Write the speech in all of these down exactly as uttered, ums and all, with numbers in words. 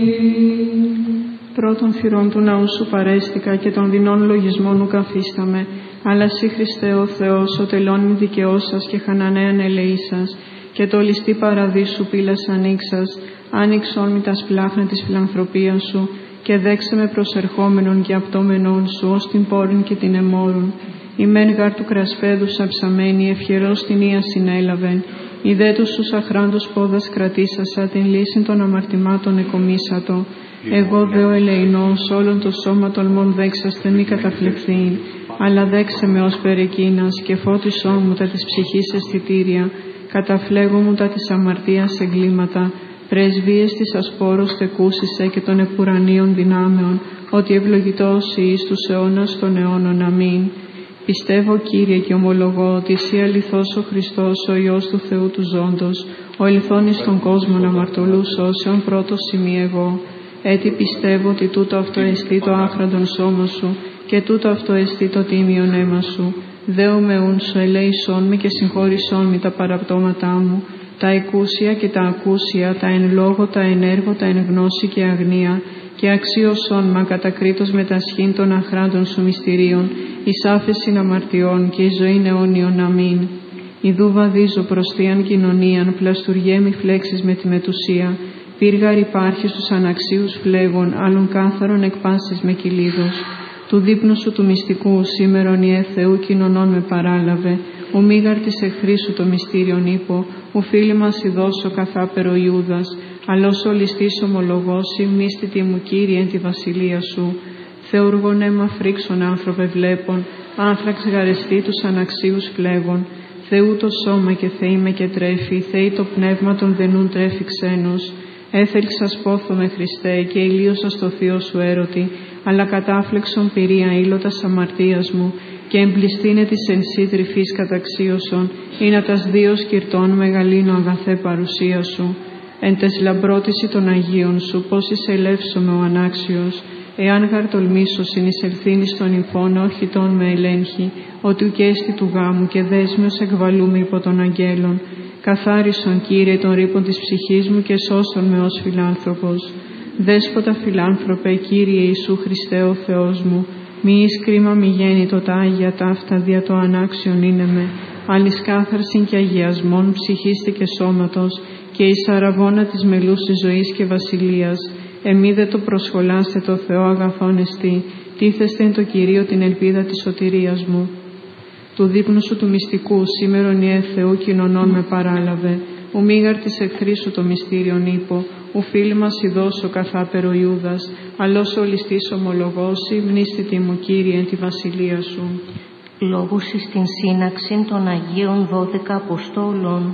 Πρώτων θυρών του ναού σου παρέστηκα και των δεινών λογισμών ου καθίσταμαι, αλλά σύ Χριστέ ο Θεός, ο τελώνην δικαιώσας και χανανέαν ελεήσας, και το ληστή παραδείσου πύλας ανοίξας, άνοιξον μη τα σπλάχνα της φιλανθρωπίας σου, και δέξε με προσερχόμενον και απτόμενον σου, ως την πόρην και την εμόρουν. Η μεν γάρ του κρασπέδους αψαμένη, ευχερός την ία συνέλαβεν, η δε τους τους αχράντους πόδας κρατήσασα, την λύσιν των αμαρτημάτων εκομίσατο. Εγώ δε ο ελεηνός, όλων το σώμα τολμών δέξαστε μη καταφλεχθήν, αλλά δέξε με ως περεκείνας, και φώτισό μου τα της ψυχής αισθητήρια, καταφλέγω μου τα της αμαρτίας εγκλήματα, πρεσβείες της ασπόρος τεκούσισε και των επουρανίων δυνάμεων, ότι ευλογητός εις τους αιώνας των αιώνων. Αμήν. Πιστεύω, Κύριε, και ομολογώ ότι εσύ αληθώς ο Χριστός, ο Υιός του Θεού του ζώντος, ο ελθόν εις τον κόσμον αμαρτωλούς όσεων πρώτος σημεί εγώ. Έτσι πιστεύω ότι τούτο αυτό εστί το άχραντον σώμα σου και τούτο αυτό εστί το τίμιον αίμα σου. Δέομαι ούν σου ελέησόν με και συγχώρησόν με τα παραπτώματά μου, τα εκούσια και τα ακούσια, τα εν λόγω, τα εν έργο, τα εν γνώση και αγνία, και αξίωσόν μα κατακρίτως με τα σχήν των αχράντων σου μυστηρίων, εις άφεσιν αμαρτιών και εις ζωήν αιώνιον. Αμήν. Ιδού βαδίζω προς θείαν κοινωνίαν, πλαστουργέ μη φλέξεις με τη μετουσία, πύργαρ υπάρχει στους αναξίους φλέγων, άλλων κάθαρον εκπάσεις με κυλίδος. Του δείπνου σου του μυστικού, σήμερον ιε Θεού κοινωνών με παράλαβε, ου μήγαρ της εχθρής το μυστήριον ύπο, ου φίλοι μας ειδώσω καθάπερο Ιούδας, αλλός ο ληστής ομολογώσει, μύστητη μου Κύριε εν τη βασιλεία σου. Θεούργον αίμα φρίξον άνθρωπε βλέπων, άνθραξ γαρεστή τους αναξίους φλέγων. Θεού το σώμα και Θεή με και τρέφει, Θεή το πνεύμα των δενούν τρέφει ξένος. Έθελξας πόθο με Χριστέ και ηλίωσα στο θείο σου έρωτη, αλλά κατάφλεξον πυρία ήλωτας αμαρτίας μου, και εμπληστήνε της εν σύ τρυφής καταξίωσον, ή να τας δύο σκυρτών μεγαλύνω αγαθέ παρουσία σου. Εν τες λαμπρότηση των Αγίων σου, πώς εισελεύσομαι ο ανάξιος, εάν γαρ τολμήσω συνεισελθήν εις τον υφών, όχι τον με ελέγχει, ότι ουκέστη του γάμου και δέσμιος εκβαλούμε υπό των αγγέλων. Καθάρισον, Κύριε, των ρήπων της ψυχής μου και σώσον με ως φιλάνθρωπος. Δέσποτα φιλάνθρωπε, Κύριε Ιησού Χριστέ ο Θεός μου, μη εις κρίμα μη γέννητο τα Άγια ταύτα δια το ανάξιον είναι με, άλλης κάθαρσιν και αγιασμών ψυχίστη και σώματος, και εις αραβώνα της μελούσης ζωής και βασιλείας, εμεί δε το προσχολάστε το Θεό αγαθόν εστί, τίθεστε εν το Κυρίο την ελπίδα της σωτηρίας μου. Του δείπνου σου του μυστικού, σήμερον ιε Θεού κοινωνών με παράλαβε, ου μήγαρ της εχθρής σου το μυστήριον ύπο, ου φίλοι μας ειδώσω καθάπερο Ιούδας, αλλός ο ληστής ομολογώσει, μνήστητη μου Κύριε εν τη βασιλεία σου. Λόγους εις την σύναξη των Αγίων δώδεκα Αποστόλων.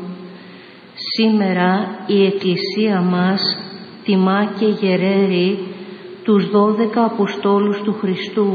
Σήμερα η Εκκλησία μας τιμά και γεραίρει τους δώδεκα Αποστόλους του Χριστού,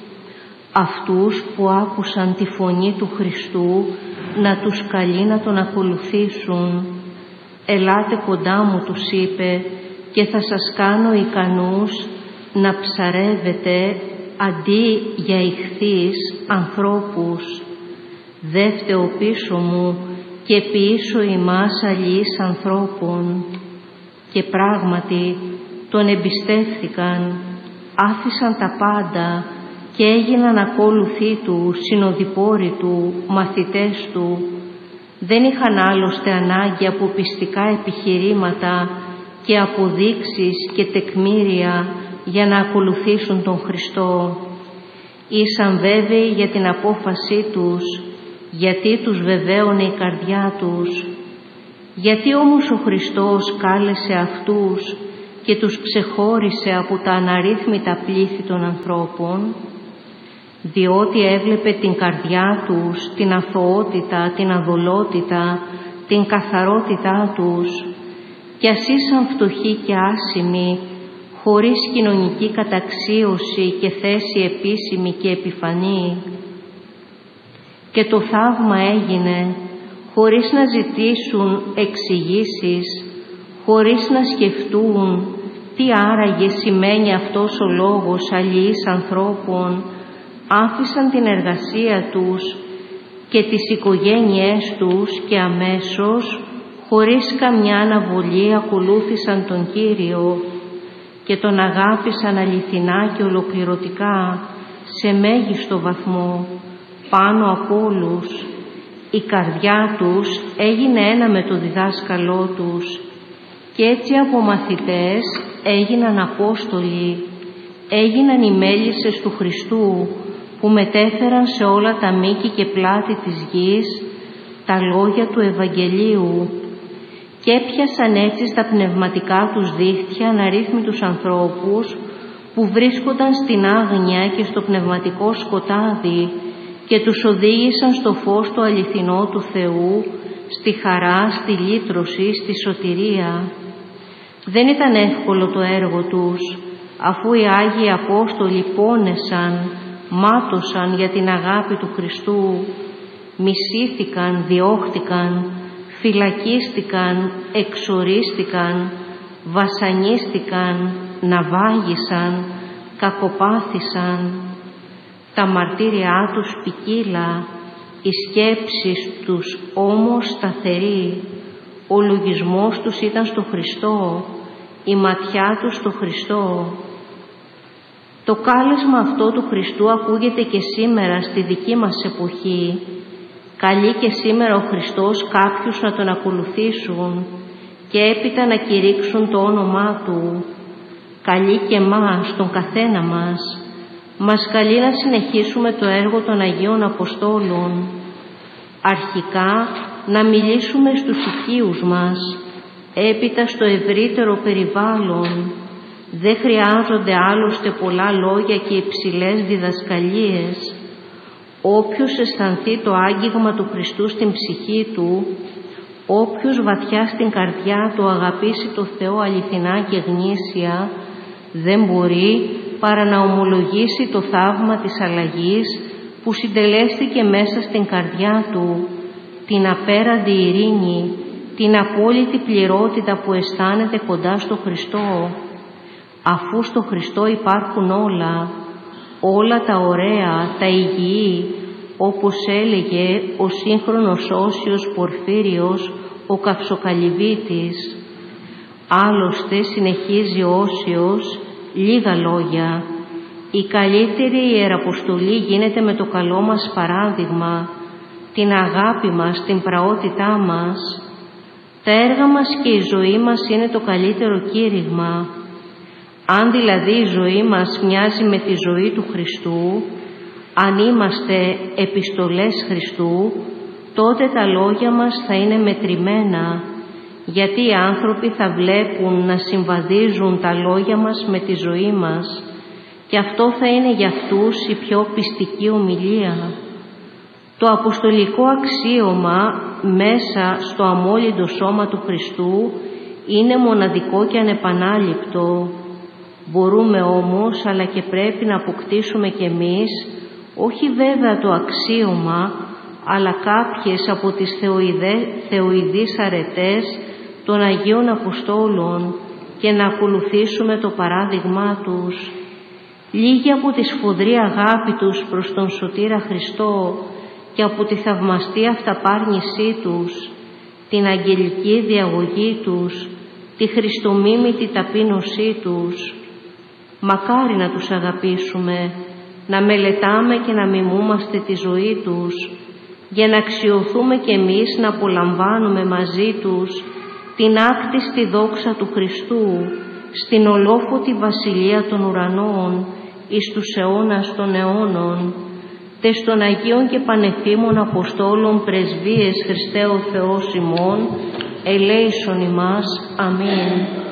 αυτούς που άκουσαν τη φωνή του Χριστού να τους καλεί να τον ακολουθήσουν. «Ελάτε κοντά μου», τους είπε, «και θα σας κάνω ικανούς να ψαρεύετε αντί για ηχθείς ανθρώπους. Δεύτε ο πίσω μου και ποιήσω ημάς αλληλείς ανθρώπων». Και πράγματι τον εμπιστεύθηκαν, άφησαν τα πάντα και έγιναν ακόλουθοί του, συνοδοιπόροι του, μαθητές του. Δεν είχαν άλλωστε ανάγκη από πιστικά επιχειρήματα και αποδείξεις και τεκμήρια για να ακολουθήσουν τον Χριστό. Ήσαν βέβαιοι για την απόφασή τους, γιατί τους βεβαίωνε η καρδιά τους. Γιατί όμως ο Χριστός κάλεσε αυτούς και τους ξεχώρισε από τα αναρρύθμιτα πλήθη των ανθρώπων? Διότι έβλεπε την καρδιά τους, την αθωότητα, την αδολότητα, την καθαρότητά τους, κι ας ήσαν φτωχοί και άσημοι, χωρίς κοινωνική καταξίωση και θέση επίσημη και επιφανή. Και το θαύμα έγινε χωρίς να ζητήσουν εξηγήσεις, χωρίς να σκεφτούν τι άραγε σημαίνει αυτός ο λόγος αλληλείς ανθρώπων. Άφησαν την εργασία τους και τις οικογένειές τους και αμέσως, χωρίς καμιά αναβολή, ακολούθησαν τον Κύριο. και τον αγάπησαν αληθινά και ολοκληρωτικά σε μέγιστο βαθμό πάνω από όλους. Η καρδιά τους έγινε ένα με το διδάσκαλό τους και έτσι από μαθητές έγιναν Απόστολοι, έγιναν οι μέλισσες του Χριστού που μετέφεραν σε όλα τα μήκη και πλάτη της γης τα λόγια του Ευαγγελίου και έπιασαν έτσι στα πνευματικά τους δίχτυα αναρρύθμιτους ανθρώπους που βρίσκονταν στην άγνοια και στο πνευματικό σκοτάδι και τους οδήγησαν στο φως το αληθινό του Θεού, στη χαρά, στη λύτρωση, στη σωτηρία. Δεν ήταν εύκολο το έργο τους, αφού οι Άγιοι Απόστολοι πόνεσαν, μάτωσαν για την αγάπη του Χριστού, μισήθηκαν, διώχτηκαν, φυλακίστηκαν, εξορίστηκαν, βασανίστηκαν, ναυάγησαν, κακοπάθησαν. Τα μαρτύριά τους ποικίλα, οι σκέψεις τους όμως σταθεροί, ο λογισμός τους ήταν στο Χριστό, η ματιά τους στο Χριστό. Το κάλεσμα αυτό του Χριστού ακούγεται και σήμερα στη δική μας εποχή. Καλεί και σήμερα ο Χριστός κάποιους να Τον ακολουθήσουν και έπειτα να κηρύξουν το όνομά Του. Καλεί και εμάς, τον καθένα μας. Μας καλεί να συνεχίσουμε το έργο των Αγίων Αποστόλων. Αρχικά να μιλήσουμε στους οικείους μας, έπειτα στο ευρύτερο περιβάλλον. Δεν χρειάζονται άλλωστε πολλά λόγια και υψηλές διδασκαλίες. Όποιος αισθανθεί το άγγιγμα του Χριστού στην ψυχή του, όποιος βαθιά στην καρδιά του αγαπήσει το Θεό αληθινά και γνήσια, δεν μπορεί παρά να ομολογήσει το θαύμα της αλλαγής που συντελέστηκε μέσα στην καρδιά του, την απέραντη ειρήνη, την απόλυτη πληρότητα που αισθάνεται κοντά στο Χριστό. Αφού στο Χριστό υπάρχουν όλα, όλα τα ωραία, τα υγιή, όπως έλεγε ο σύγχρονος Όσιος Πορφύριος, ο Καυσοκαλυβίτης. Άλλωστε, συνεχίζει ο Όσιος, λίγα λόγια. Η καλύτερη ιεραποστολή γίνεται με το καλό μας παράδειγμα, την αγάπη μας, την πραότητά μας. Τα έργα μας και η ζωή μας είναι το καλύτερο κήρυγμα. Αν δηλαδή η ζωή μας μοιάζει με τη ζωή του Χριστού, αν είμαστε επιστολές Χριστού, τότε τα λόγια μας θα είναι μετρημένα, γιατί οι άνθρωποι θα βλέπουν να συμβαδίζουν τα λόγια μας με τη ζωή μας και αυτό θα είναι για αυτούς η πιο πιστική ομιλία. Το αποστολικό αξίωμα μέσα στο αμόλυντο σώμα του Χριστού είναι μοναδικό και ανεπανάληπτο. Μπορούμε όμως, αλλά και πρέπει να αποκτήσουμε κι εμείς, όχι βέβαια το αξίωμα, αλλά κάποιες από τις θεοειδε, θεοειδείς αρετές των Αγίων Αποστόλων και να ακολουθήσουμε το παράδειγμά τους. Λίγοι από τη σφοδρή αγάπη τους προς τον Σωτήρα Χριστό και από τη θαυμαστή αυταπάρνησή τους, την αγγελική διαγωγή τους, τη χριστομίμητη ταπείνωσή τους. Μακάρι να τους αγαπήσουμε, να μελετάμε και να μιμούμαστε τη ζωή τους, για να αξιωθούμε κι εμείς να απολαμβάνουμε μαζί τους την άκτιστη δόξα του Χριστού, στην ολόφωτη βασιλεία των ουρανών, εις τους αιώνας των αιώνων. Τες των Αγίων και Πανεφήμων Αποστόλων πρεσβείες Χριστέ ο Θεός ημών, ελέησον ημάς. Αμήν.